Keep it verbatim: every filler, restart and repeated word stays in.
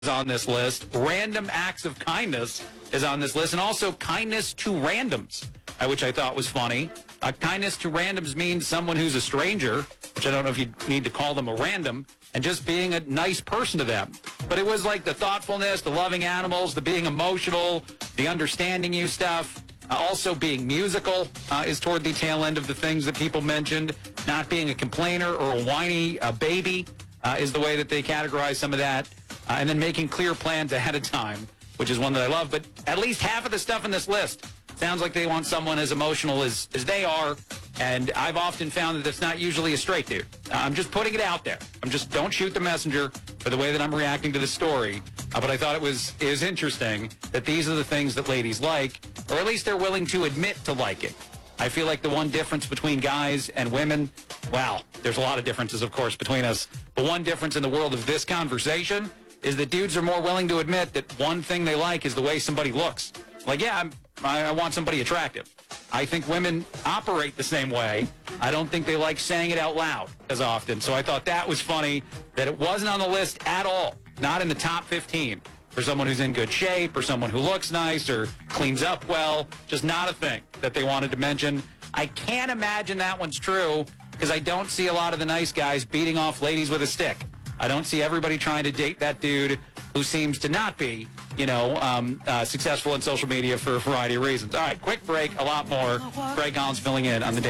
is on this list. Random acts of kindness is on this list. And also kindness to randoms, uh, which I thought was funny. Uh, kindness to randoms means someone who's a stranger, which I don't know if you need to call them a random, and just being a nice person to them. But it was like the thoughtfulness, the loving animals, the being emotional, the understanding you stuff. Uh, also being musical uh, is toward the tail end of the things that people mentioned. Not being a complainer or a whiny uh, baby uh, is the way that they categorize some of that. Uh, and then making clear plans ahead of time, which is one that I love. But at least half of the stuff in this list sounds like they want someone as emotional as, as they are. And I've often found that it's not usually a straight dude. Uh, I'm just putting it out there. I'm just, don't shoot the messenger for the way that I'm reacting to the story. Uh, but I thought it was, it was interesting that these are the things that ladies like, or at least they're willing to admit to liking. I feel like the one difference between guys and women, wow, there's a lot of differences, of course, between us. But one difference in the world of this conversation is that dudes are more willing to admit that one thing they like is the way somebody looks. Like, yeah, I'm, I, I want somebody attractive. I think women operate the same way. I don't think they like saying it out loud as often. So I thought that was funny that it wasn't on the list at all, not in the top fifteen for someone who's in good shape or someone who looks nice or cleans up well. Just not a thing that they wanted to mention. I can't imagine that one's true because I don't see a lot of the nice guys beating off ladies with a stick. I don't see everybody trying to date that dude who seems to not be, you know, um, uh, successful in social media for a variety of reasons. All right, quick break, a lot more. Greg Collins filling in on the day.